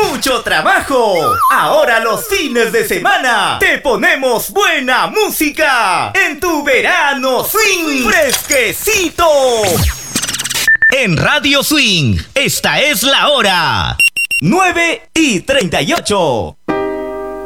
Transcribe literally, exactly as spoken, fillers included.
mucho trabajo. Ahora los fines de semana te ponemos buena música en tu verano swing fresquecito. En Radio Swing, esta es la hora. nueve y treinta y ocho.